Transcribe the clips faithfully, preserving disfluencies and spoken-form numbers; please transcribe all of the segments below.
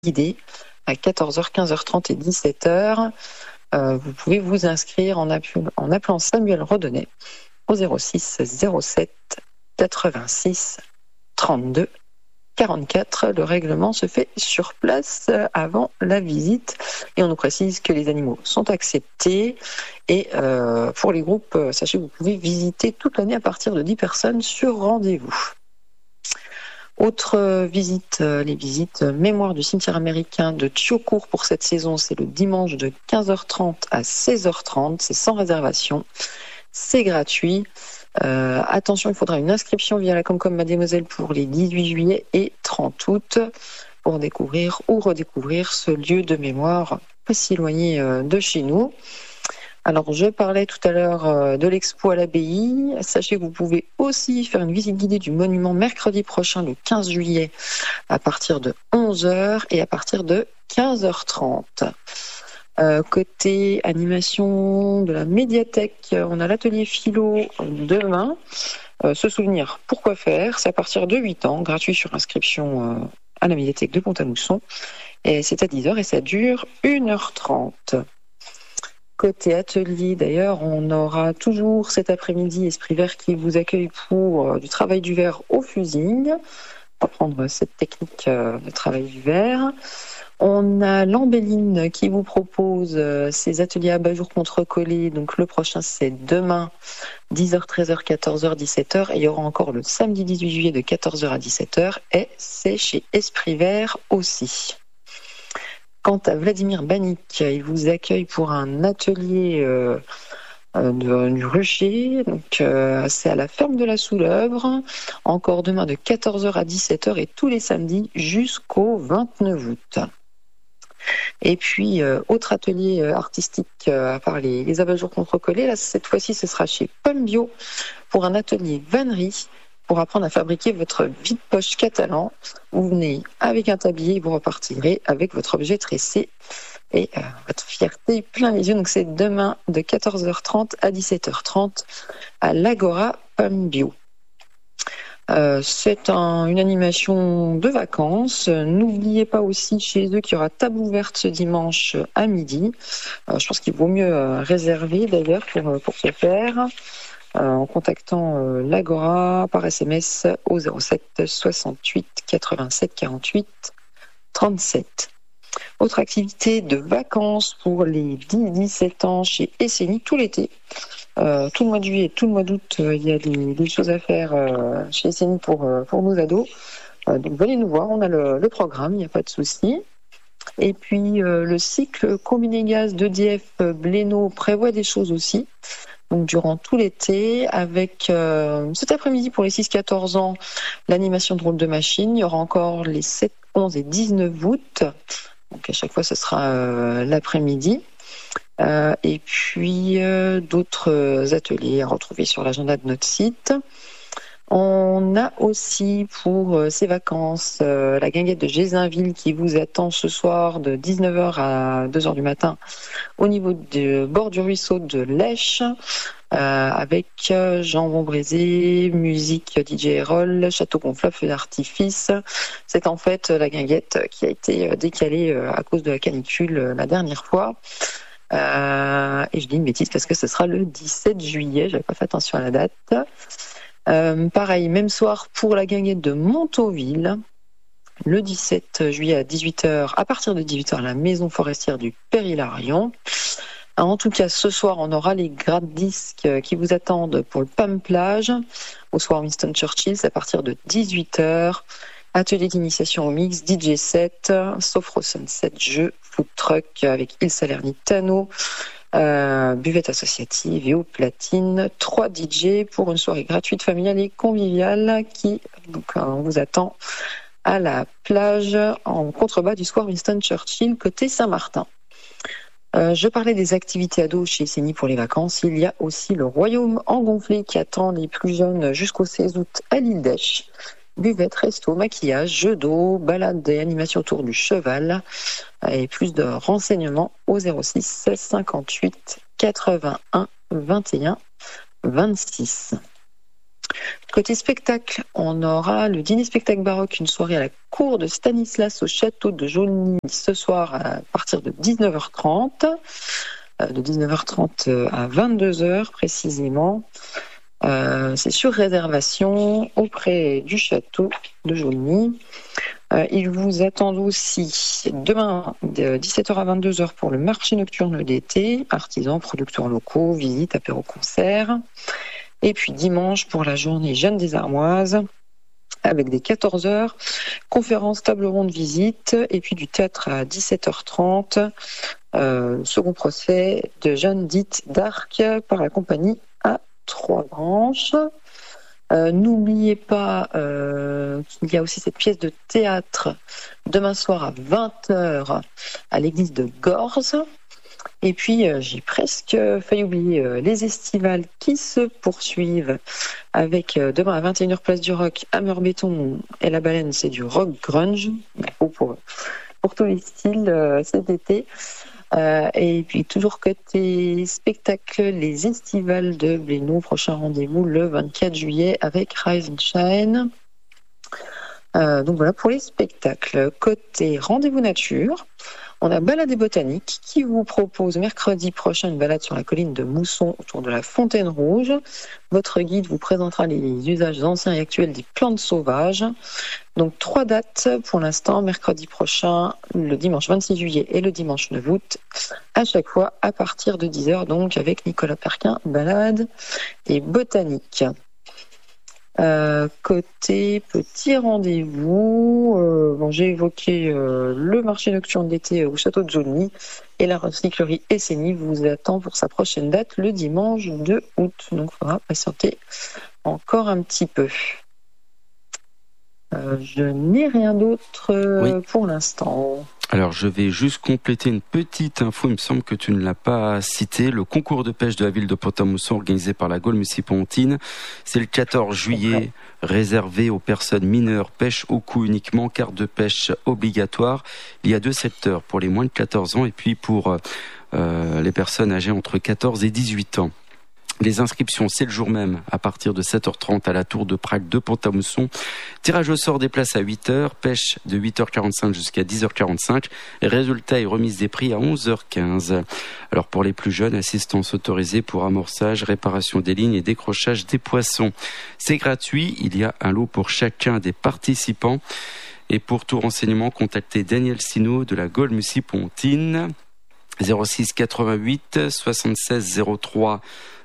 guidée à quatorze heures, quinze heures trente et dix-sept heures. Euh, vous pouvez vous inscrire en, appelant, en appelant Samuel Redonnet au zéro six zéro sept quatre-vingt-six trente-deux quarante-quatre. Le règlement se fait sur place avant la visite et on nous précise que les animaux sont acceptés. Et euh, pour les groupes, sachez que vous pouvez visiter toute l'année à partir de dix personnes sur rendez-vous. Autre visite, les visites mémoire du cimetière américain de Thiaucourt pour cette saison, c'est le dimanche de quinze heures trente à seize heures trente, c'est sans réservation, c'est gratuit. Euh, attention, il faudra une inscription via la Comcom Mademoiselle pour les dix-huit juillet et trente août pour découvrir ou redécouvrir ce lieu de mémoire pas si éloigné de chez nous. Alors, je parlais tout à l'heure de l'expo à l'abbaye. Sachez que vous pouvez aussi faire une visite guidée du monument mercredi prochain, le quinze juillet, à partir de onze heures et à partir de quinze heures trente. Euh, côté animation de la médiathèque, on a l'atelier philo demain. Euh, se souvenir pourquoi faire, c'est à partir de huit ans, gratuit sur inscription euh, à la médiathèque de Pont-à-Mousson. Et c'est à dix heures et ça dure une heure trente. Côté atelier, d'ailleurs, on aura toujours cet après-midi Esprit Vert qui vous accueille pour euh, du travail du verre au fusing. On va prendre cette technique euh, de travail du verre. On a l'Ambéline qui vous propose euh, ses ateliers abat-jour contre-collé. Donc le prochain, c'est demain, dix heures, treize heures, quatorze heures, dix-sept heures. Et il y aura encore le samedi dix-huit juillet de quatorze heures à dix-sept heures. Et c'est chez Esprit Vert aussi. Quant à Vladimir Banik, il vous accueille pour un atelier euh, de, du rucher. Donc, euh, c'est à la ferme de la Soulèvre. Encore demain de quatorze heures à dix-sept heures et tous les samedis jusqu'au vingt-neuf août. Et puis, euh, autre atelier artistique euh, à part les, les abat-jours contre-collés. Là, cette fois-ci, ce sera chez Pomme Bio pour un atelier vannerie pour apprendre à fabriquer votre vide-poche catalan. Vous venez avec un tablier et vous repartirez avec votre objet tressé et euh, votre fierté plein les yeux. Donc c'est demain de quatorze heures trente à dix-sept heures trente à l'Agora Pomme Bio. Euh, c'est un, une animation de vacances. N'oubliez pas aussi chez eux qu'il y aura table ouverte ce dimanche à midi. Euh, je pense qu'il vaut mieux euh, réserver d'ailleurs pour, pour ce faire. Euh, en contactant euh, l'Agora par S M S au zéro sept soixante-huit quatre-vingt-sept quarante-huit trente-sept. Autre activité de vacances pour les dix à dix-sept ans chez Essénie tout l'été. Euh, tout le mois de juillet et tout le mois d'août, euh, il y a des, des choses à faire euh, chez Essénie pour, euh, pour nos ados. Euh, donc venez nous voir, on a le, le programme, il n'y a pas de souci. Et puis euh, le cycle combiné gaz d'E D F Blénaud prévoit des choses aussi. Donc durant tout l'été, avec euh, cet après-midi pour les six à quatorze ans, l'animation de drôle de machine. Il y aura encore les sept, onze et dix-neuf août. Donc à chaque fois, ce sera euh, l'après-midi. Euh, et puis euh, d'autres ateliers à retrouver sur l'agenda de notre site. On a aussi pour euh, ces vacances euh, la guinguette de Gézinville qui vous attend ce soir de dix-neuf heures à deux heures du matin au niveau du bord du ruisseau de Lèche euh, avec euh, jambon braisé, musique D J Erol, château gonflable, feu d'artifice. C'est en fait la guinguette qui a été décalée euh, à cause de la canicule euh, la dernière fois. Euh, et je dis une bêtise parce que ce sera le dix-sept juillet, j'avais pas fait attention à la date. Euh, pareil, même soir pour la guinguette de Montauville, le dix-sept juillet à dix-huit heures, à partir de dix-huit heures, à la maison forestière du Père-Hilarion. En tout cas, ce soir, on aura les gratte-disques qui vous attendent pour le P A M Plage, au soir Winston Churchill, à partir de dix-huit heures. Atelier d'initiation au mix, D J set, Sofro Sunset, jeu, food truck avec Il Salernitano, euh, buvette associative et au platine, trois D J pour une soirée gratuite, familiale et conviviale qui donc, on vous attend à la plage en contrebas du square Winston Churchill côté Saint-Martin. Euh, je parlais des activités ados chez Essénie pour les vacances. Il y a aussi le Royaume engonflé qui attend les plus jeunes jusqu'au seize août à l'île d'Esch. Buvette, resto, maquillage, jeux d'eau, balade et animation autour du cheval. Et plus de renseignements au zéro six cinquante-huit quatre-vingt-un vingt et un vingt-six. Côté spectacle, on aura le dîner spectacle baroque, une soirée à la cour de Stanislas au château de Jaulny ce soir à partir de dix-neuf heures trente, de dix-neuf heures trente à vingt-deux heures précisément. Euh, c'est sur réservation auprès du château de Jaulny. Euh, il vous attend aussi demain de dix-sept heures à vingt-deux heures pour le marché nocturne d'été, artisans, producteurs locaux, visites, apéro-concerts. Et puis dimanche pour la journée Jeanne des Armoises, avec des quatorze heures, conférences, table ronde, visite, et puis du théâtre à dix-sept heures trente, euh, second procès de Jeanne dite d'Arc par la compagnie à trois branches. Euh, n'oubliez pas euh, qu'il y a aussi cette pièce de théâtre demain soir à vingt heures à l'église de Gorze. Et puis, euh, j'ai presque failli oublier euh, les estivales qui se poursuivent avec euh, demain à vingt et une heures place du Rock, Hammer Béton et La Baleine, c'est du rock grunge, pour, pour, pour tous les styles euh, cet été. Euh, et puis, toujours côté spectacle, les estivales de Blénaud, prochain rendez-vous le vingt-quatre juillet avec Rise and Shine. Euh, donc voilà pour les spectacles. Côté rendez-vous nature, on a Balade et Botanique qui vous propose mercredi prochain une balade sur la colline de Mousson autour de la Fontaine Rouge. Votre guide vous présentera les usages anciens et actuels des plantes sauvages. Donc trois dates pour l'instant, mercredi prochain, le dimanche vingt-six juillet et le dimanche neuf août, à chaque fois à partir de dix heures, donc avec Nicolas Perquin, Balade et Botanique. Euh, côté petit rendez-vous, euh, bon, j'ai évoqué euh, le marché nocturne d'été au château de Jaulny et la recyclerie Essény vous attend pour sa prochaine date le dimanche deux août. Donc il faudra patienter encore un petit peu. Euh, je n'ai rien d'autre euh, oui. pour l'instant. Alors je vais juste compléter une petite info, il me semble que tu ne l'as pas cité. Le concours de pêche de la ville de Pont-à-Mousson organisé par la Gaule Municipal-Pontine, c'est le quatorze juillet, réservé aux personnes mineures, pêche au coup uniquement, carte de pêche obligatoire. Il y a deux secteurs pour les moins de quatorze ans et puis pour euh, les personnes âgées entre quatorze et dix-huit ans. Les inscriptions, c'est le jour même, à partir de sept heures trente à la tour de Prague de Pont-à-Mousson. Tirage au sort des places à huit heures, pêche de huit heures quarante-cinq jusqu'à dix heures quarante-cinq. Résultat et remise des prix à onze heures quinze. Alors pour les plus jeunes, assistance autorisée pour amorçage, réparation des lignes et décrochage des poissons. C'est gratuit, il y a un lot pour chacun des participants. Et pour tout renseignement, contactez Daniel Sino de la Gaule Municipal-Pontine, zéro six quatre-vingt-huit soixante-seize zéro trois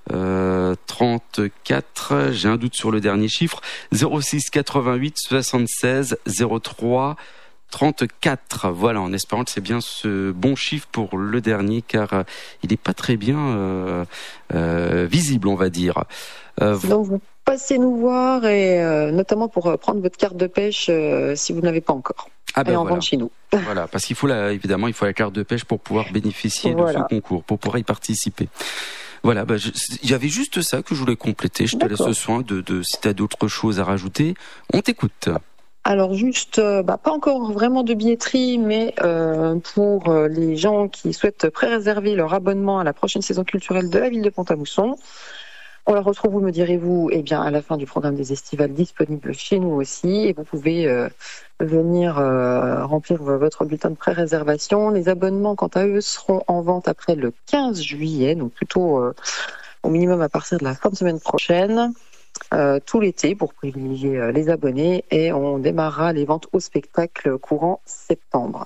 Euh, trente-quatre, j'ai un doute sur le dernier chiffre, zéro six quatre-vingt-huit soixante-seize zéro trois trente-quatre. Voilà, en espérant que c'est bien ce bon chiffre pour le dernier, car euh, il n'est pas très bien euh, euh, visible, on va dire. Euh, Donc vous passez nous voir, et euh, notamment pour euh, prendre votre carte de pêche euh, si vous ne l'avez pas encore. Ah ben et en voilà. vente chez nous. Voilà, parce qu'il faut la, évidemment, il faut la carte de pêche pour pouvoir bénéficier voilà. de ce concours, pour pouvoir y participer. Voilà, bah, je, il y avait juste ça que je voulais compléter. Je te D'accord. laisse le soin de, de si tu as d'autres choses à rajouter. On t'écoute. Alors juste, euh, bah, pas encore vraiment de billetterie, mais euh, pour euh, les gens qui souhaitent pré-réserver leur abonnement à la prochaine saison culturelle de la ville de Pont-à-Mousson, on la retrouve, vous me direz-vous, eh bien, à la fin du programme des estivales disponible chez nous aussi. Et vous pouvez euh, venir euh, remplir votre bulletin de pré-réservation. Les abonnements, quant à eux, seront en vente après le quinze juillet, donc plutôt euh, au minimum à partir de la fin de semaine prochaine, euh, tout l'été, pour privilégier euh, les abonnés. Et on démarrera les ventes au spectacle courant septembre.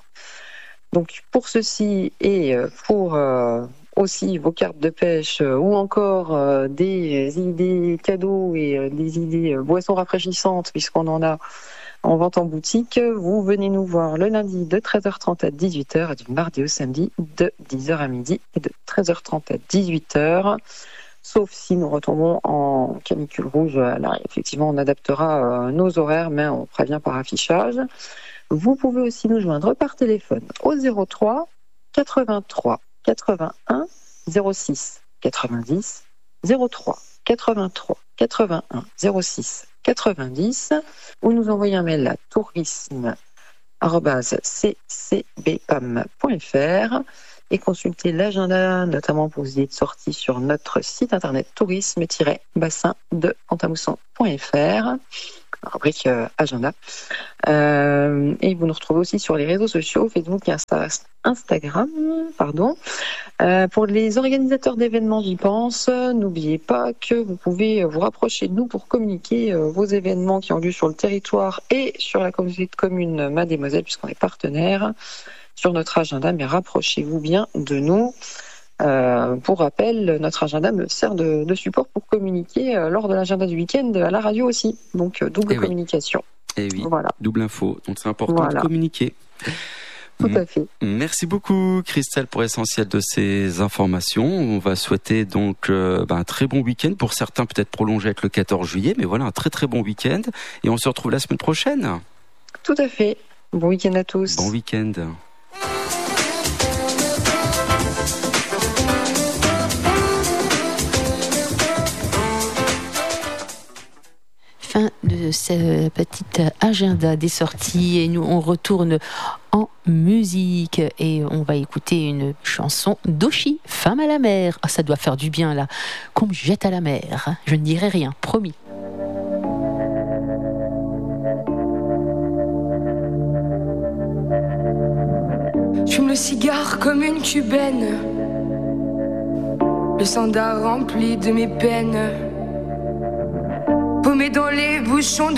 Donc pour ceci et pour... Euh, aussi vos cartes de pêche euh, ou encore euh, des idées cadeaux et euh, des idées euh, boissons rafraîchissantes, puisqu'on en a en vente en boutique, vous venez nous voir le lundi de treize heures trente à dix-huit heures et du mardi au samedi de dix heures à midi et de treize heures trente à dix-huit heures, sauf si nous retombons en canicule rouge. Là, effectivement, on adaptera euh, nos horaires, mais on prévient par affichage. Vous pouvez aussi nous joindre par téléphone au zéro trois quatre-vingt-trois quatre-vingt-un zéro six quatre-vingt-dix zéro trois quatre-vingt-trois quatre-vingt-un zéro six quatre-vingt-dix ou nous envoyer un mail à tourisme arobase c c b p a m point f r et consulter l'agenda, notamment pour vos idées de sortie sur notre site internet tourisme-bassin de Pont-à-Mousson point f r. Rubrique euh, agenda. Euh, et vous nous retrouvez aussi sur les réseaux sociaux, Facebook et Insta, Instagram. Pardon. Euh, pour les organisateurs d'événements, j'y pense. N'oubliez pas que vous pouvez vous rapprocher de nous pour communiquer euh, vos événements qui ont lieu sur le territoire et sur la communauté de communes Mademoiselle, puisqu'on est partenaire sur notre agenda. Mais rapprochez-vous bien de nous. Euh, pour rappel, notre agenda me sert de, de support pour communiquer euh, lors de l'agenda du week-end à la radio aussi. Donc euh, double Et communication. Et oui, voilà. Double info. Donc c'est important voilà. de communiquer. Tout à fait. Merci beaucoup Christelle pour l'essentiel de ces informations. On va souhaiter donc euh, bah, un très bon week-end. Pour certains peut-être prolongé avec le quatorze juillet, mais voilà un très très bon week-end. Et on se retrouve la semaine prochaine. Tout à fait. Bon week-end à tous. Bon week-end. Fin de ce petit agenda des sorties et nous on retourne en musique et on va écouter une chanson d'Oshi, Femme à la mer. Oh, ça doit faire du bien là, qu'on me jette à la mer. Je ne dirai rien, promis. Je fume le cigare comme une cubaine, le sandar rempli de mes peines, paumé dans les bouchons de